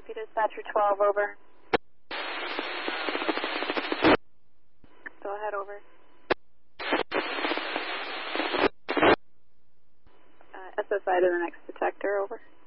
Copy, dispatcher 12, over. Go ahead, over. SSI to the next detector, over.